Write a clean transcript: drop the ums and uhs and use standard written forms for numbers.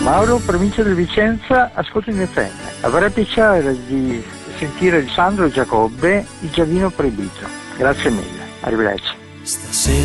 Mauro, provincia di Vicenza, ascolto in FM. Avrei piacere di sentire Sandro Giacobbe, Il giardino proibito. Grazie mille, arrivederci.